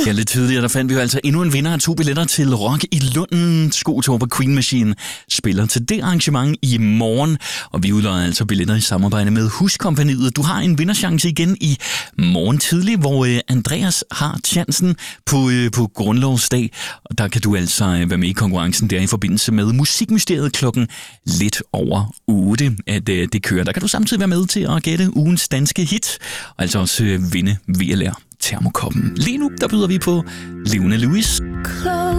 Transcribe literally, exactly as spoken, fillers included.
Ja, lidt tidligere, der fandt vi jo altså endnu en vinder af to billetter til Rock i Lunden. Skotår på Queen Machine spiller til det arrangement i morgen, og vi udløjer altså billetter i samarbejde med Huskompagniet. Du har en vinderchance igen i morgen tidlig, hvor øh, Andreas har chancen på, øh, på grundlovsdag, og der kan du altså øh, være med i konkurrencen der i forbindelse med Musikmysteriet klokken lidt over otte, at øh, det kører. Der kan du samtidig være med til at gætte ugens danske hit, og altså også øh, vinde V L R Termokoppen. Lige nu, der byder vi på Leona Lewis.